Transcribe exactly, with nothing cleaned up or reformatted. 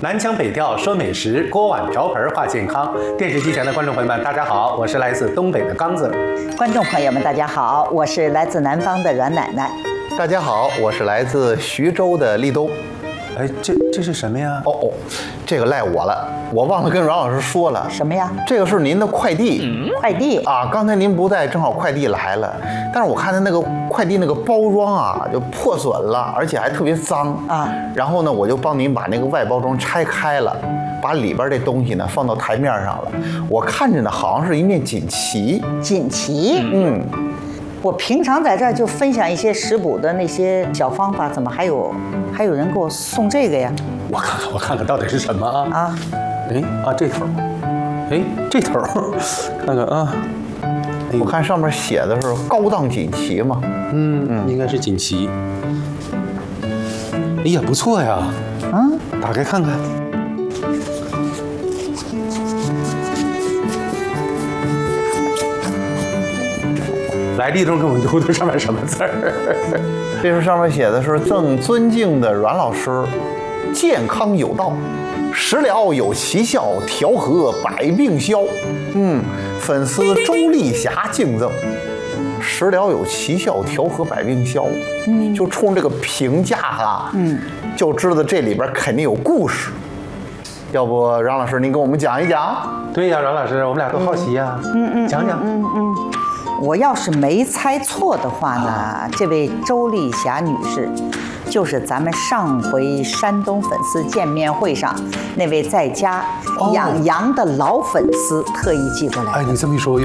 南腔北调说美食，锅碗瓢盆话健康。电视机前的观众朋友们，大家好，我是来自东北的刚子。 观众朋友们，大家好，我是来自南方的阮奶奶。 大家好，我是来自徐州的立冬。 哎，这这是什么呀？ 哦哦，这个赖我了，我忘了跟阮老师说了。 什么呀？ 这个是您的快递。 嗯、快递啊，刚才您不在，正好快递来了。但是我看他那个快递那个包装啊，就破损了，而且还特别脏啊。 然后呢，我就帮您把那个外包装拆开了，把里边这东西呢放到台面上了。我看着呢，好像是一面锦旗。 锦旗？嗯。我平常在这儿就分享一些食补的那些小方法，怎么还有还有人给我送这个呀？ 我看看，我看看到底是什么啊？ 啊， 哎啊这头，哎这头，看看啊， 哎、我看上面写的是高档锦旗嘛， 嗯嗯，应该是锦旗。哎呀，不错呀， 嗯， 打开看看。来，立冬给我们读读上面什么字儿？ 这是上面写的是赠尊敬的阮老师，健康有道，食疗有奇效，调和百病消。嗯，粉丝周丽霞敬赠。食疗有奇效，调和百病消。嗯，就冲这个评价啊，嗯，就知道这里边肯定有故事。要不阮老师您给我们讲一讲？ 对呀，阮老师，我们俩都好奇呀。嗯嗯，讲讲。 嗯嗯。我要是没猜错的话呢，啊、这位周丽霞女士，就是咱们上回山东粉丝见面会上那位在家养羊的老粉丝特意寄过来的。 哎，你这么一说。